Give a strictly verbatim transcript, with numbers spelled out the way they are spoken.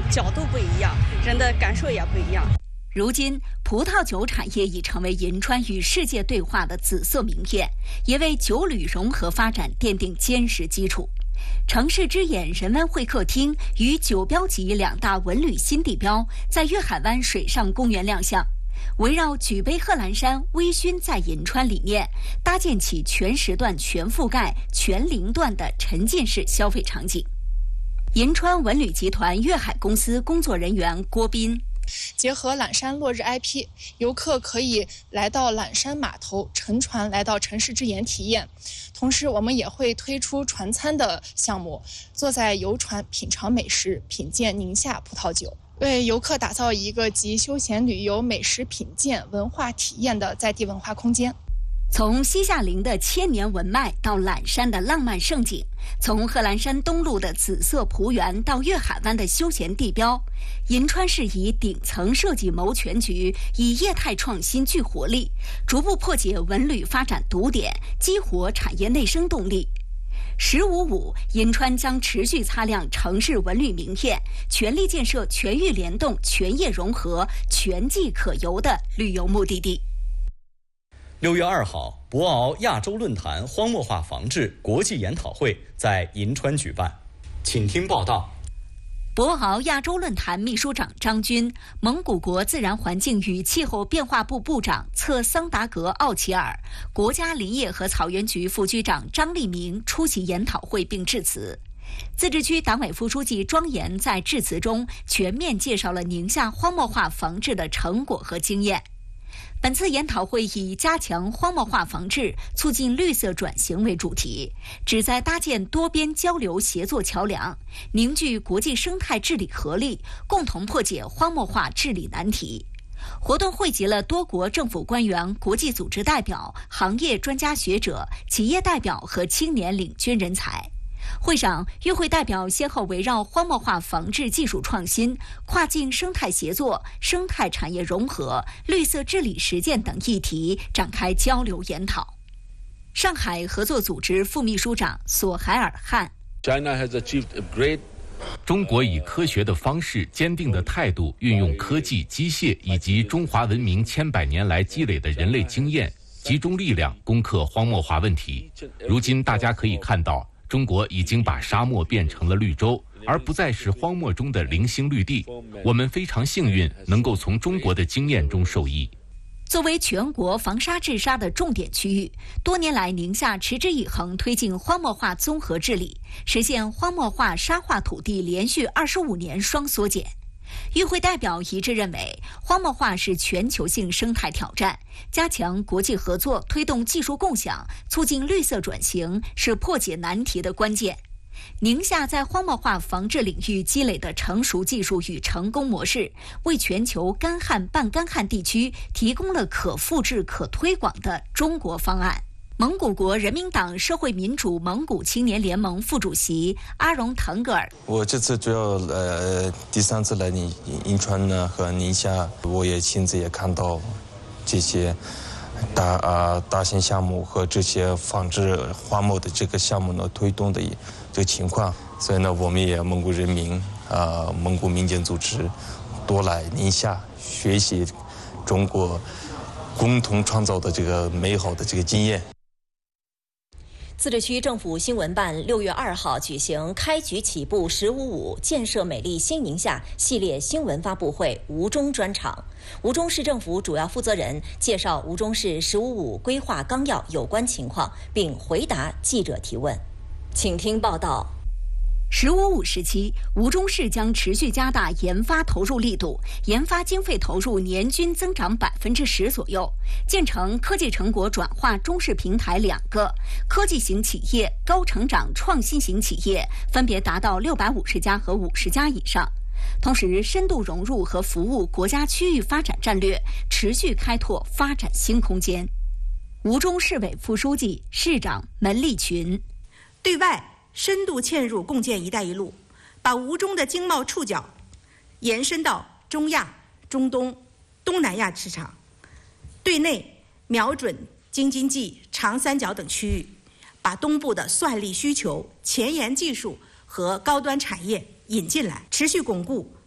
角度不一样，人的感受也不一样。 如今，葡萄酒产业已成为银川与世界对话的紫色名片，也为酒旅融合发展奠定坚实基础。城市之眼人文会客厅与酒标级两大文旅新地标在粤海湾水上公园亮相，围绕举杯贺兰山、微醺在银川理念，搭建起全时段、全覆盖、全龄段的沉浸式消费场景。银川文旅集团粤海公司工作人员郭斌。 结合揽山落日 I P， 游客可以来到揽山码头乘船来到城市之眼体验。同时，我们也会推出船餐的项目，坐在游船品尝美食，品鉴宁夏葡萄酒，为游客打造一个集休闲旅游、美食品鉴、文化体验的在地文化空间。 从西夏陵的千年文脉到揽山的浪漫胜景，从贺兰山东路的紫色蒲园到粤海湾的休闲地标，银川市以顶层设计谋全局，以业态创新聚活力，逐步破解文旅发展堵点，激活产业内生动力。十五五，银川将持续擦亮城市文旅名片，全力建设全域联动、全业融合、全季可游的旅游目的地。 六月二号，博鳌亚洲论坛荒漠化防治国际研讨会在银川举办，请听报道。 博鳌亚洲论坛秘书长张军、蒙古国自然环境与气候变化部部长策桑达格奥齐尔、国家林业和草原局副局长张立明出席研讨会并致辞。自治区党委副书记庄严在致辞中全面介绍了宁夏荒漠化防治的成果和经验。本次研讨会以加强荒漠化防治、促进绿色转型为主题，旨在搭建多边交流协作桥梁，凝聚国际生态治理合力，共同破解荒漠化治理难题。活动汇集了多国政府官员、国际组织代表、行业专家学者、企业代表和青年领军人才。会上，与会代表先后围绕荒漠化防治技术创新、跨境生态协作、生态产业融合、绿色治理实践等议题展开交流研讨。上海合作组织副秘书长索海尔汗。 China has achieved a great 中国以科学的方式、坚定的态度，运用科技、机械以及中华文明千百年来积累的人类经验，集中力量攻克荒漠化问题。如今大家可以看到，中国已经把沙漠变成了绿洲，而不再是荒漠中的零星绿地。我们非常幸运，能够从中国的经验中受益。 作为全国防沙治沙的重点区域，多年来宁夏持之以恒推进荒漠化综合治理，实现荒漠化沙化土地连续二十五年双缩减。与会代表一致认为，荒漠化是全球性生态挑战，加强国际合作，推动技术共享，促进绿色转型是破解难题的关键。宁夏在荒漠化防治领域积累的成熟技术与成功模式，为全球干旱半干旱地区提供了可复制、可推广的中国方案。蒙古国人民党社会民主蒙古青年联盟副主席阿荣腾格尔， 我这次主要呃第三次来银银川呢和宁夏，我也亲自也看到这些大啊、呃、大型项目和这些防治荒漠的这个项目呢推动的这个情况，所以呢我们也蒙古人民啊、呃、蒙古民间组织多来宁夏学习中国共同创造的这个美好的这个经验。 自治区政府新闻办六月二号举行开局起步十五五建设美丽新宁夏系列新闻发布会吴忠专场，吴忠市政府主要负责人介绍吴忠市十五五规划纲要有关情况，并回答记者提问。请听报道。 十五五时期，吴忠市将持续加大研发投入力度，研发经费投入年均增长百分之十左右，建成科技成果转化中市平台两个，科技型企业、高成长创新型企业分别达到六百五十家和五十家以上。同时，深度融入和服务国家区域发展战略，持续开拓发展新空间。吴忠市委副书记、市长门立群， 对外深度嵌入共建“一带一路”，把吴忠的经贸触角延伸到中亚、中东、东南亚市场；对内瞄准京津冀、长三角等区域，把东部的算力需求、前沿技术和高端产业引进来，持续巩固